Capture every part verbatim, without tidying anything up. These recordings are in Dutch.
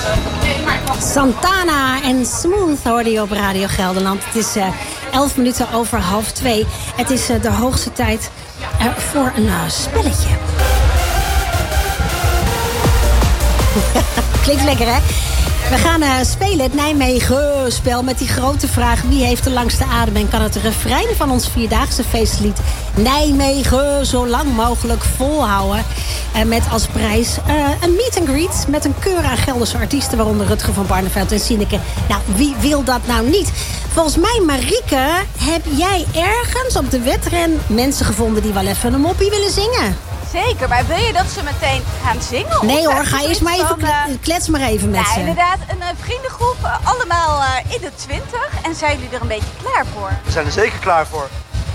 Santana en Smooth hoorde je op Radio Gelderland. Het is uh, elf minuten over half twee. Het is uh, de hoogste tijd uh, voor een uh, spelletje. Klinkt lekker, hè? We gaan uh, spelen het Nijmegen-spel met die grote vraag: wie heeft de langste adem en kan het refrein van ons vierdaagse feestlied Nijmegen zo lang mogelijk volhouden? Uh, met als prijs uh, een meet and greet met een keur aan Gelderse artiesten, waaronder Rutger van Barneveld en Sineke. Nou, wie wil dat nou niet? Volgens mij, Marieke, heb jij ergens op de wedren mensen gevonden die wel even een moppie willen zingen? Zeker, maar wil je dat ze meteen gaan zingen? Nee hoor, ga eerst maar even uh, klets maar even met ja, ze. Inderdaad, een uh, vriendengroep, uh, allemaal uh, in de twintig. En zijn jullie er een beetje klaar voor? We zijn er zeker klaar voor.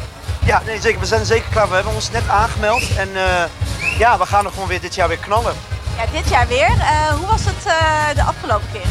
Ja, nee, zeker. We zijn er zeker klaar voor. We hebben ons net aangemeld. En uh, ja, we gaan er gewoon weer dit jaar weer knallen. Ja, dit jaar weer. Uh, hoe was het uh, de afgelopen keer?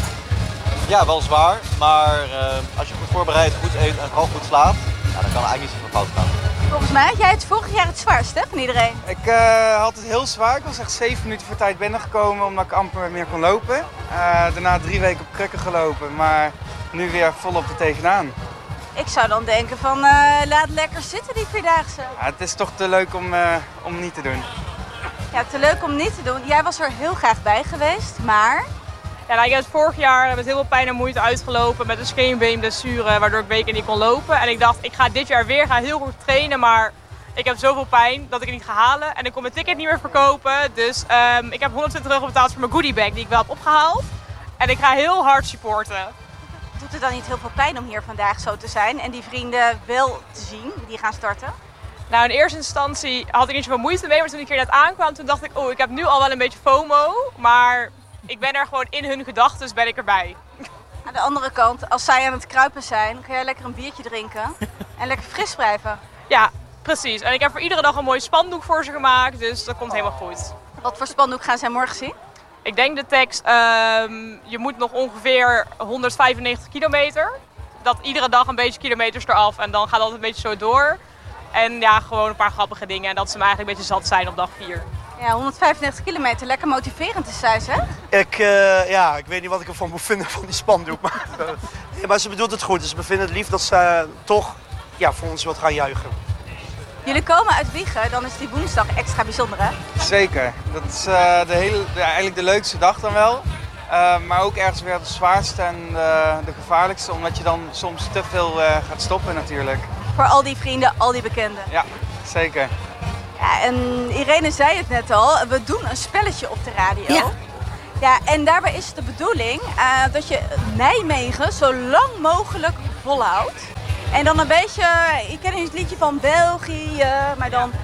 Ja, wel zwaar. Maar uh, als je goed voorbereidt, goed eet en vooral goed slaapt, ja, dan kan er eigenlijk niet zoveel fout gaan. Volgens mij had jij het vorig jaar het zwaarst, hè, van iedereen? Ik uh, had het heel zwaar. Ik was echt zeven minuten voor tijd binnengekomen omdat ik amper meer kon lopen. Uh, daarna drie weken op krukken gelopen, maar nu weer volop er tegenaan. Ik zou dan denken van, uh, laat lekker zitten die vierdaagse. Ja, het is toch te leuk om, uh, om niet te doen. Ja, te leuk om niet te doen. Jij was er heel graag bij geweest, maar... Ja, nou, ik heb het vorig jaar met heel veel pijn en moeite uitgelopen met een scheenbeenblessure, waardoor ik weken niet kon lopen. En ik dacht, ik ga dit jaar weer, ga heel goed trainen, maar ik heb zoveel pijn dat ik het niet ga halen. En ik kon mijn ticket niet meer verkopen, dus um, ik heb honderdtwintig euro betaald voor mijn goodiebag die ik wel heb opgehaald. En ik ga heel hard supporten. Doet het dan niet heel veel pijn om hier vandaag zo te zijn en die vrienden wel te zien, die gaan starten? Nou, in eerste instantie had ik niet zoveel moeite mee, maar toen ik hier net aankwam, toen dacht ik, oh, ik heb nu al wel een beetje FOMO, maar ik ben er gewoon in hun gedachten, dus ben ik erbij. Aan de andere kant, als zij aan het kruipen zijn, kan jij lekker een biertje drinken en lekker fris blijven. Ja, precies. En ik heb voor iedere dag een mooi spandoek voor ze gemaakt, dus dat komt helemaal goed. Wat voor spandoek gaan zij morgen zien? Ik denk de tekst, um, je moet nog ongeveer honderdvijfennegentig kilometer. Dat iedere dag een beetje kilometers eraf en dan gaat dat een beetje zo door. En ja, gewoon een paar grappige dingen en dat ze me eigenlijk een beetje zat zijn op dag vier. Ja, honderdvijfennegentig kilometer, lekker motiverend is zij, zeg. Ik, uh, ja, ik weet niet wat ik ervan moet vinden van die spandoek. Maar, uh, ja, maar ze bedoelt het goed. Dus ze bevinden het lief dat ze uh, toch ja, voor ons wat gaan juichen. Jullie komen uit Wijchen, dan is die woensdag extra bijzonder, hè? Zeker. Dat is uh, de hele, de, eigenlijk de leukste dag dan wel. Uh, maar ook ergens weer de zwaarste en uh, de gevaarlijkste. Omdat je dan soms te veel uh, gaat stoppen natuurlijk. Voor al die vrienden, al die bekenden. Ja, zeker. Ja, en Irene zei het net al, we doen een spelletje op de radio. Ja. Ja, en daarbij is de bedoeling uh, dat je Nijmegen zo lang mogelijk volhoudt. En dan een beetje, ik ken het liedje van België, maar dan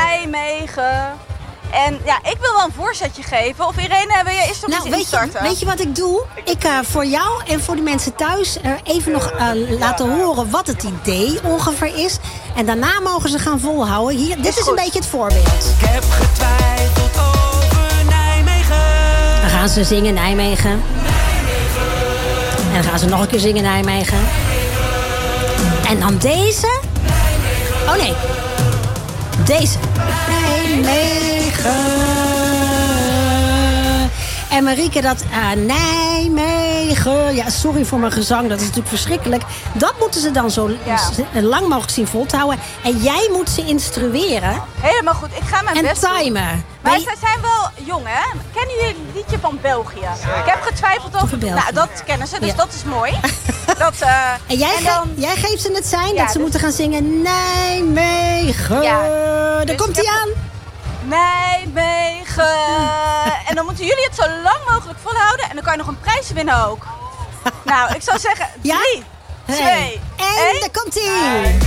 Nijmegen. En ja, ik wil wel een voorzetje geven. Of Irene, wil je eerst nog nou, eens weet instarten? Je, weet je wat ik doe? Ik uh, voor jou en voor de mensen thuis uh, even nog uh, laten horen wat het idee ongeveer is. En daarna mogen ze gaan volhouden. Hier, dit is, is een beetje het voorbeeld. Ik heb getwijfeld over Nijmegen. Dan gaan ze zingen Nijmegen. Nijmegen. En dan gaan ze nog een keer zingen Nijmegen. Nijmegen. En dan deze. Nijmegen. Oh nee. Deze. Nijmegen. En Marieke, dat uh, Nijmegen... Ja, sorry voor mijn gezang, dat is natuurlijk verschrikkelijk. Dat moeten ze dan zo ja. lang mogelijk zien vol te houden. En jij moet ze instrueren. Helemaal goed, ik ga mijn en best doen. En timen. Maar zij zijn wel jong, hè? Kennen jullie het liedje van België? Ja. Ik heb getwijfeld over... België. Nou, dat kennen ze, dus ja. dat is mooi. dat, uh, en jij, en dan... ge jij geeft ze het zijn ja, dat ze dus... moeten gaan zingen Nijmegen. Ja. Daar dus komt hij aan. Nijmegen. En dan moeten jullie het zo lang mogelijk volhouden. En dan kan je nog een prijs winnen ook. Nou, ik zou zeggen drie, ja? twee, en één. daar komt hij.